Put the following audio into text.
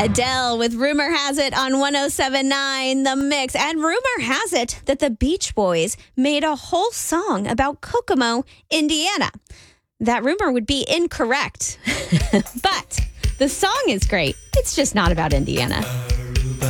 Adele with Rumor Has It on 107.9 The Mix. And rumor has it that the Beach Boys made a whole song about Kokomo, Indiana. That rumor would be incorrect. But the song is great. It's just not about Indiana.